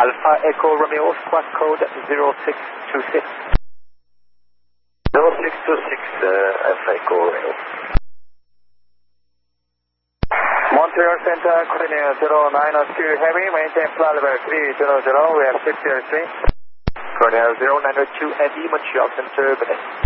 Alpha Echo Romeo, squad code 0626. 0626, Alpha Echo Romeo. Montreal Center, continue 0902 Heavy, maintain flight level 300, we have 603. Cornell 0902 Heavy, Montreal Center, good day.